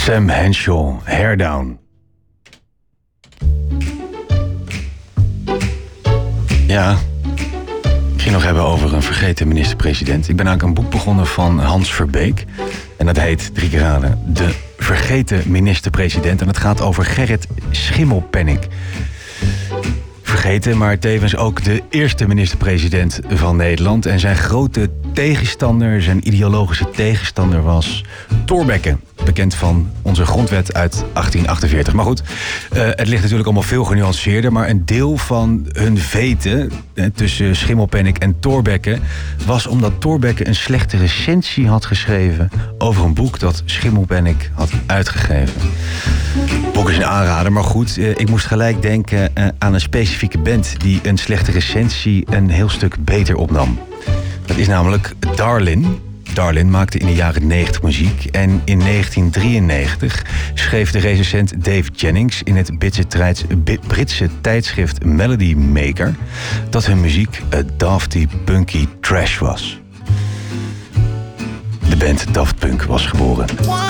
Sam Henshaw, Hair Down. Ja, ik ging nog hebben over een vergeten minister-president. Ik ben eigenlijk een boek begonnen van Hans Verbeek. En dat heet 3 keer raden, De Vergeten Minister-president. En het gaat over Gerrit Schimmelpenninck. Vergeten, maar tevens ook de eerste minister-president van Nederland. En zijn grote tegenstander, zijn ideologische tegenstander was Thorbecke. Bekend van onze grondwet uit 1848. Maar goed, het ligt natuurlijk allemaal veel genuanceerder. Maar een deel van hun vete tussen Schimmelpenninck en Thorbecke was omdat Thorbecke een slechte recensie had geschreven over een boek dat Schimmelpenninck had uitgegeven. Het boek is een aanrader, maar goed, ik moest gelijk denken aan een specifieke band die een slechte recensie een heel stuk beter opnam. Dat is namelijk Darlin. Darlin maakte in de jaren 90 muziek en in 1993 schreef de recensent Dave Jennings in het Britse tijdschrift Melody Maker dat hun muziek dafty punky trash was. De band Daft Punk was geboren.